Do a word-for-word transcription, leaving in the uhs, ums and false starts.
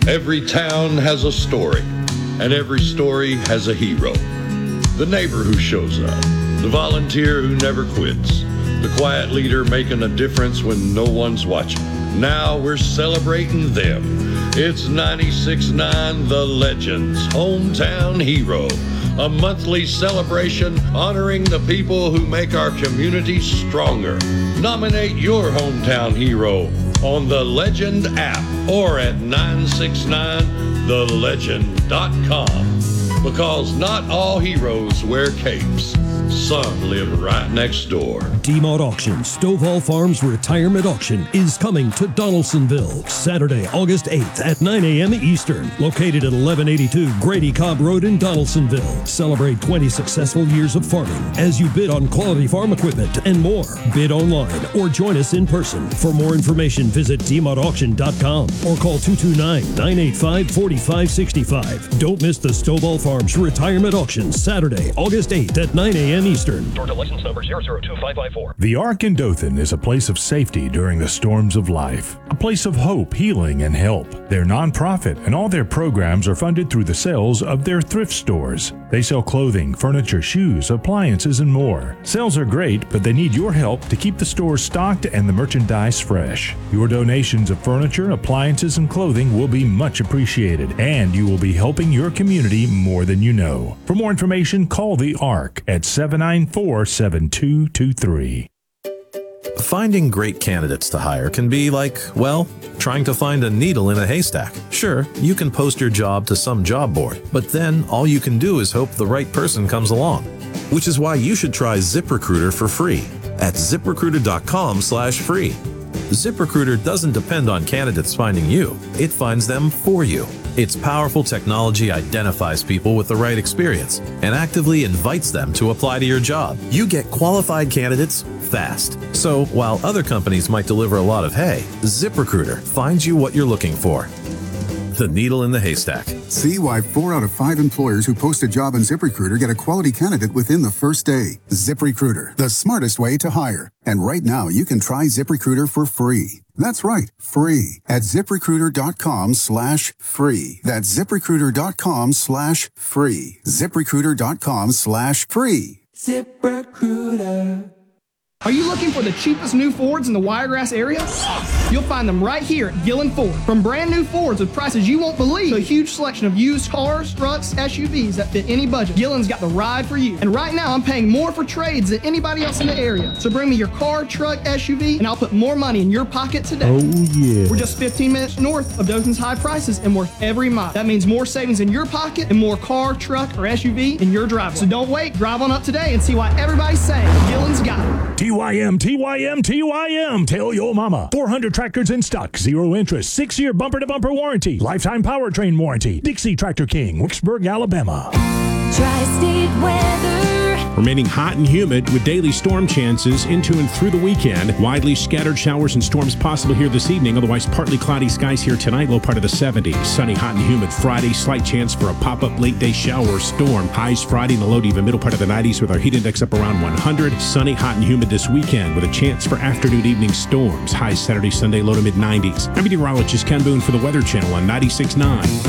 Every town has a story, and every story has a hero. The neighbor who shows up, the volunteer who never quits, the quiet leader making a difference when no one's watching. Now we're celebrating them. It's ninety-six point nine The Legends, Hometown Hero, a monthly celebration honoring the people who make our community stronger. Nominate your hometown hero on the Legend app or at nine six nine the legend dot com. Because not all heroes wear capes. Some live right next door. D-Mod Auction, Stovall Farms Retirement Auction is coming to Donaldsonville Saturday, August eighth at nine a.m. Eastern. Located at eleven eighty-two Grady Cobb Road in Donaldsonville. Celebrate twenty successful years of farming as you bid on quality farm equipment and more. Bid online or join us in person. For more information, visit d mod auction dot com or call two two nine, nine eight five, four five six five. Don't miss the Stovall Farms Retirement Auction Saturday, August eighth at nine a.m. Eastern. Georgia license number zero zero two five five four. The Ark in Dothan is a place of safety during the storms of life, a place of hope, healing, and help. They're nonprofit, and all their programs are funded through the sales of their thrift stores. They sell clothing, furniture, shoes, appliances, and more. Sales are great, but they need your help to keep the stores stocked and the merchandise fresh. Your donations of furniture, appliances, and clothing will be much appreciated, and you will be helping your community more than you know. For more information, call the Ark at seven nine four, seven two two three. Finding great candidates to hire can be like, well, trying to find a needle in a haystack. Sure, you can post your job to some job board, but then all you can do is hope the right person comes along. Which is why you should try ZipRecruiter for free at zip recruiter dot com slash free. ZipRecruiter doesn't depend on candidates finding you. It finds them for you. Its powerful technology identifies people with the right experience and actively invites them to apply to your job. You get qualified candidates fast. So while other companies might deliver a lot of hay, ZipRecruiter finds you what you're looking for. The needle in the haystack. See why four out of five employers who post a job on ZipRecruiter get a quality candidate within the first day. ZipRecruiter, the smartest way to hire. And right now, you can try ZipRecruiter for free. That's right, free at zip recruiter dot com slash free. That's zip recruiter dot com slash free. zip recruiter dot com slash free. ZipRecruiter. Are you looking for the cheapest new Fords in the Wiregrass area? You'll find them right here at Gillen Ford. From brand new Fords with prices you won't believe to a huge selection of used cars, trucks, S U Vs that fit any budget, Gillen's got the ride for you. And right now I'm paying more for trades than anybody else in the area. So bring me your car, truck, S U V, and I'll put more money in your pocket today. Oh, yeah. We're just fifteen minutes north of Dothan's high prices and worth every mile. That means more savings in your pocket and more car, truck, or S U V in your driveway. So don't wait, drive on up today and see why everybody's saying Gillen's got it. T Y M, T Y M, T Y M. Tell your mama. four hundred tractors in stock, zero interest, six-year bumper-to-bumper warranty, lifetime powertrain warranty. Dixie Tractor King, Wicksburg, Alabama. Tri-State weather. Remaining hot and humid with daily storm chances into and through the weekend. Widely scattered showers and storms possible here this evening. Otherwise, partly cloudy skies here tonight, low part of the seventies. Sunny, hot, and humid Friday. Slight chance for a pop-up late-day shower or storm. Highs Friday in the low to even middle part of the nineties with our heat index up around one hundred. Sunny, hot, and humid this weekend with a chance for afternoon evening storms. Highs Saturday, Sunday, low to mid nineties. I'm meteorologist Ken Boone for the Weather Channel on ninety-six point nine.